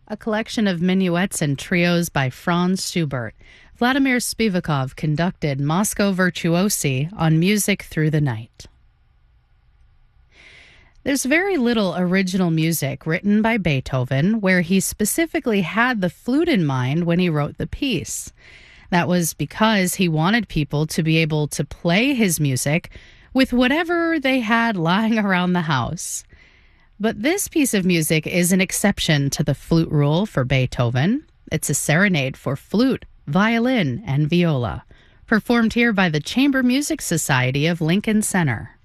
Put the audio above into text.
a collection of minuets and trios by Franz Schubert. Vladimir Spivakov conducted Moscow Virtuosi on Music Through the Night. There's very little original music written by Beethoven where he specifically had the flute in mind when he wrote the piece. That was because he wanted people to be able to play his music with whatever they had lying around the house. But this piece of music is an exception to the flute rule for Beethoven. It's a serenade for flute, violin, and viola, performed here by the Chamber Music Society of Lincoln Center.